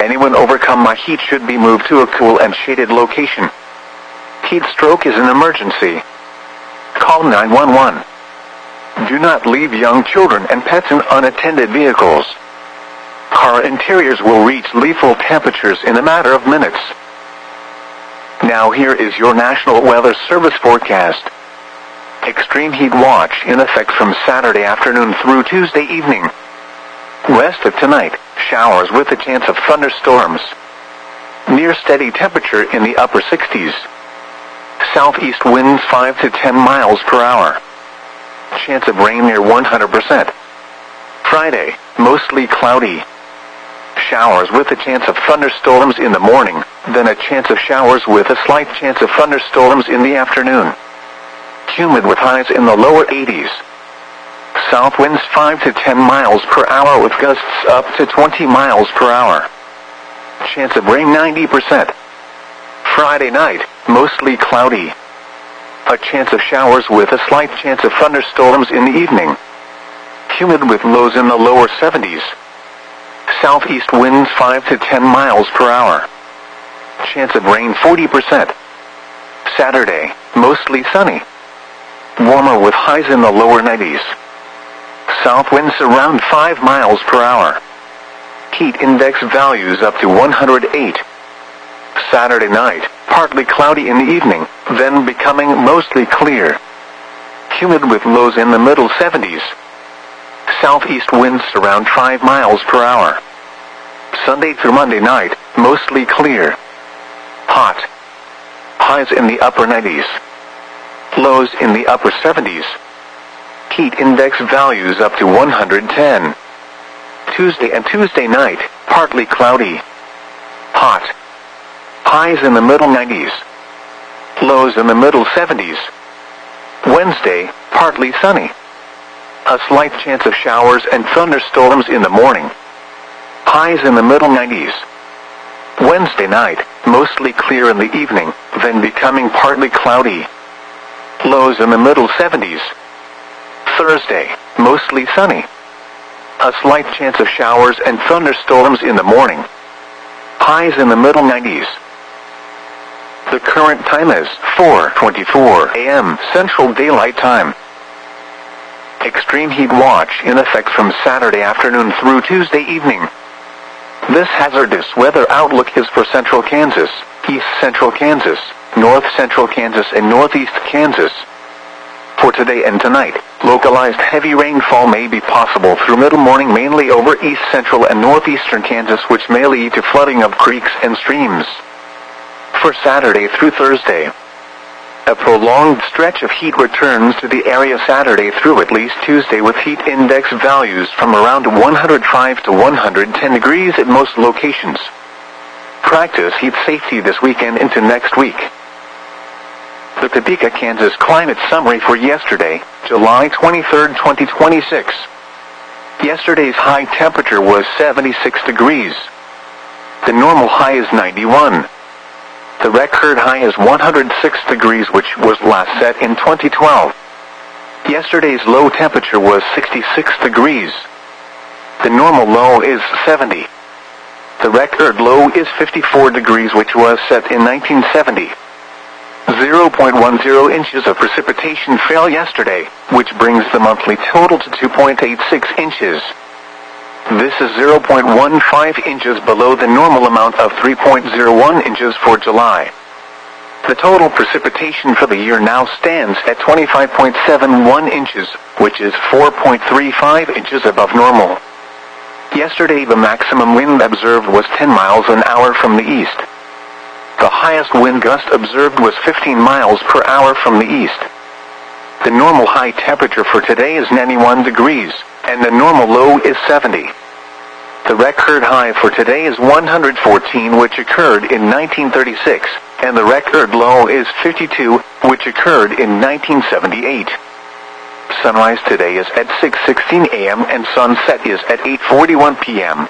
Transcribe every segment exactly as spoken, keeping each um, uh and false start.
Anyone overcome by heat should be moved to a cool and shaded location. Heat stroke is an emergency. Call nine one one. Do not leave young children and pets in unattended vehicles. Car interiors will reach lethal temperatures in a matter of minutes. Now here is your National Weather Service forecast. Extreme heat watch in effect from Saturday afternoon through Tuesday evening. West of tonight, showers with a chance of thunderstorms. Near steady temperature in the upper sixties. Southeast winds five to ten miles per hour. Chance of rain near one hundred percent. Friday, mostly cloudy. Showers with a chance of thunderstorms in the morning, then a chance of showers with a slight chance of thunderstorms in the afternoon. Humid with highs in the lower eighties. South winds five to ten miles per hour with gusts up to twenty miles per hour. Chance of rain ninety percent. Friday night, mostly cloudy. A chance of showers with a slight chance of thunderstorms in the evening. Humid with lows in the lower seventies. Southeast winds five to ten miles per hour. Chance of rain forty percent. Saturday, mostly sunny. Warmer with highs in the lower nineties. South winds around five miles per hour. Heat index values up to one hundred eight. Saturday night, partly cloudy in the evening, then becoming mostly clear. Humid with lows in the middle seventies. Southeast winds around five miles per hour. Sunday through Monday night, mostly clear. Hot. Highs in the upper nineties. Lows in the upper seventies. Heat index values up to one hundred ten. Tuesday and Tuesday night, partly cloudy. Hot. Highs in the middle nineties. Lows in the middle seventies. Wednesday, partly sunny. A slight chance of showers and thunderstorms in the morning. Highs in the middle nineties. Wednesday night, mostly clear in the evening, then becoming partly cloudy. Lows in the middle seventies. Thursday, mostly sunny. A slight chance of showers and thunderstorms in the morning. Highs in the middle nineties. The current time is four twenty-four a m Central Daylight Time. Extreme heat watch in effect from Saturday afternoon through Tuesday evening. This hazardous weather outlook is for central Kansas, east central Kansas, north central Kansas and northeast Kansas. For today and tonight, localized heavy rainfall may be possible through middle morning mainly over east central and northeastern Kansas, which may lead to flooding of creeks and streams. For Saturday through Thursday, a prolonged stretch of heat returns to the area Saturday through at least Tuesday with heat index values from around one hundred five to one hundred ten degrees at most locations. Practice heat safety this weekend into next week. The Topeka, Kansas climate summary for yesterday, July twenty-third, twenty twenty-six. Yesterday's high temperature was seventy-six degrees. The normal high is ninety-one. The record high is one hundred six degrees, which was last set in twenty twelve. Yesterday's low temperature was sixty-six degrees. The normal low is seventy. The record low is fifty-four degrees, which was set in nineteen seventy. zero point one zero inches of precipitation fell yesterday, which brings the monthly total to two point eight six inches. This is zero point one five inches below the normal amount of three point zero one inches for July. The total precipitation for the year now stands at twenty-five point seven one inches, which is four point three five inches above normal. Yesterday the maximum wind observed was ten miles an hour from the east. The highest wind gust observed was fifteen miles per hour from the east. The normal high temperature for today is ninety-one degrees, and the normal low is seventy. The record high for today is one hundred fourteen, which occurred in nineteen thirty-six, and the record low is fifty-two, which occurred in nineteen seventy-eight. Sunrise today is at six sixteen a m and sunset is at eight forty-one p m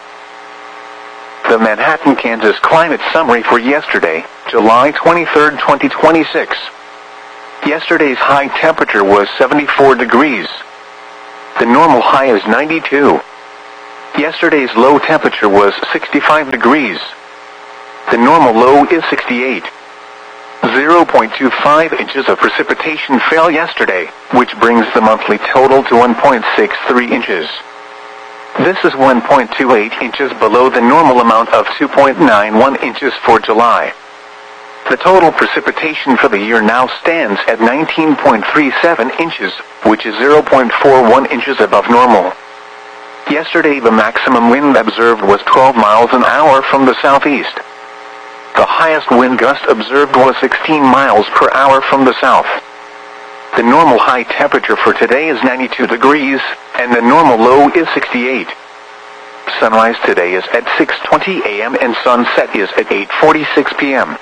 The Manhattan, Kansas climate summary for yesterday, July twenty-third, twenty twenty-six. Yesterday's high temperature was seventy-four degrees. The normal high is ninety-two. Yesterday's low temperature was sixty-five degrees. The normal low is sixty-eight. zero point two five inches of precipitation fell yesterday, which brings the monthly total to one point six three inches. This is one point two eight inches below the normal amount of two point nine one inches for July. The total precipitation for the year now stands at nineteen point three seven inches, which is zero point four one inches above normal. Yesterday the maximum wind observed was twelve miles an hour from the southeast. The highest wind gust observed was sixteen miles per hour from the south. The normal high temperature for today is ninety-two degrees, and the normal low is sixty-eight. Sunrise today is at six twenty a m and sunset is at eight forty-six p m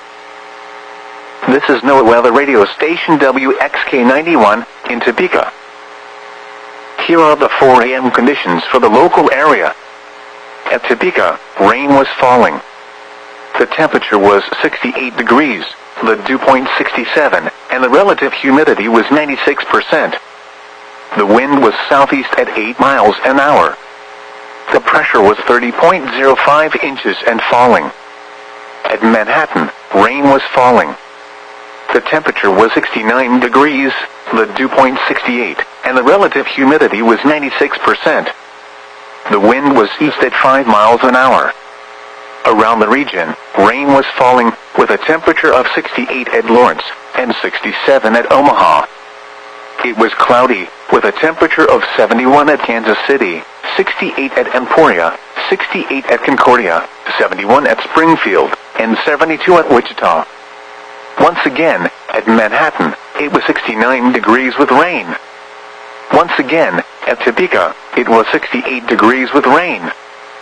This is NOAA Weather Radio Station W X K ninety-one in Topeka. Here are the four a m conditions for the local area. At Topeka, rain was falling. The temperature was sixty-eight degrees, the dew point sixty-seven, and the relative humidity was ninety-six percent. The wind was southeast at eight miles an hour. The pressure was thirty point zero five inches and falling. At Manhattan, rain was falling. The temperature was sixty-nine degrees, the dew point sixty-eight, and the relative humidity was ninety-six percent. The wind was east at five miles an hour. Around the region, rain was falling, with a temperature of sixty-eight at Lawrence, and sixty-seven at Omaha. It was cloudy, with a temperature of seventy-one at Kansas City, sixty-eight at Emporia, sixty-eight at Concordia, seventy-one at Springfield, and seventy-two at Wichita. Once again, at Manhattan, it was sixty-nine degrees with rain. Once again, at Topeka, it was sixty-eight degrees with rain.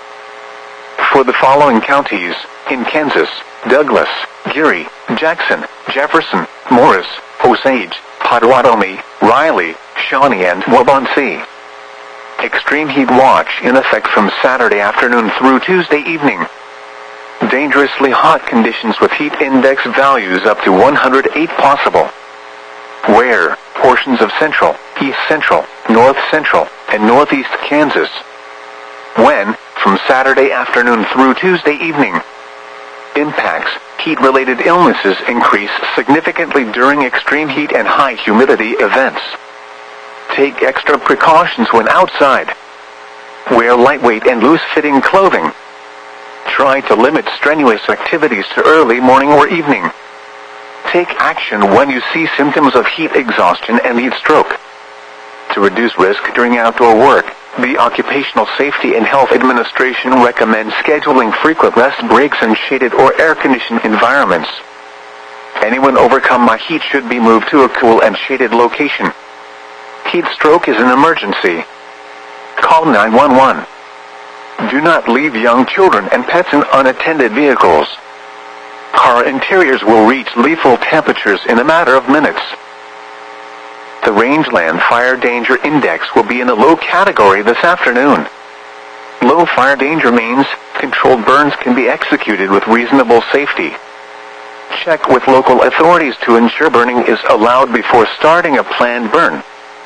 For the following counties, in Kansas, Douglas, Geary, Jackson, Jefferson, Morris, Osage, Potawatomi, Riley, Shawnee, and Waubonsee. Extreme heat watch in effect from Saturday afternoon through Tuesday evening. Dangerously hot conditions with heat index values up to one hundred eight possible. Where, portions of central, east central, north central, and northeast Kansas. When, from Saturday afternoon through Tuesday evening. Impacts, heat-related illnesses increase significantly during extreme heat and high humidity events. Take extra precautions when outside. Wear lightweight and loose-fitting clothing. Try to limit strenuous activities to early morning or evening. Take action when you see symptoms of heat exhaustion and heat stroke. To reduce risk during outdoor work, the Occupational Safety and Health Administration recommends scheduling frequent rest breaks in shaded or air-conditioned environments. Anyone overcome by heat should be moved to a cool and shaded location. Heat stroke is an emergency. Call nine one one. Do not leave young children and pets in unattended vehicles. Car interiors will reach lethal temperatures in a matter of minutes. The Rangeland Fire Danger Index will be in a low category this afternoon. Low fire danger means controlled burns can be executed with reasonable safety. Check with local authorities to ensure burning is allowed before starting a planned burn.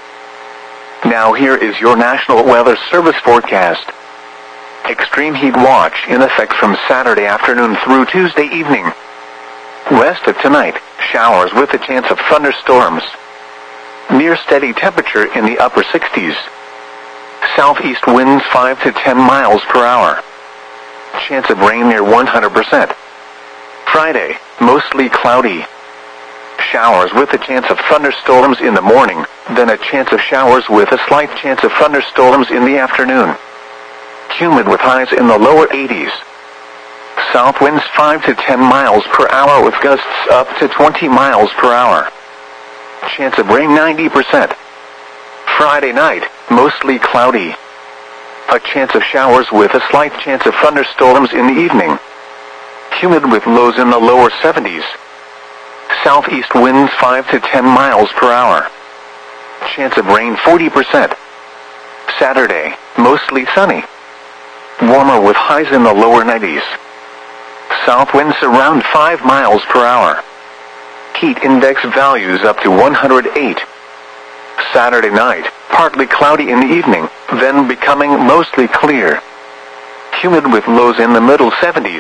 Now here is your National Weather Service forecast. Extreme heat watch in effect from Saturday afternoon through Tuesday evening. West of tonight, showers with a chance of thunderstorms. Near steady temperature in the upper sixties. Southeast winds five to ten miles per hour. Chance of rain near one hundred percent. Friday, mostly cloudy. Showers with a chance of thunderstorms in the morning, then a chance of showers with a slight chance of thunderstorms in the afternoon. Humid with highs in the lower eighties. South winds five to ten miles per hour with gusts up to twenty miles per hour. Chance of rain ninety percent. Friday night, mostly cloudy. A chance of showers with a slight chance of thunderstorms in the evening. Humid with lows in the lower seventies. Southeast winds five to ten miles per hour. Chance of rain forty percent. Saturday, mostly sunny. Warmer with highs in the lower nineties. South winds around five miles per hour. Heat index values up to one hundred eight. Saturday night, partly cloudy in the evening, then becoming mostly clear. Humid with lows in the middle seventies.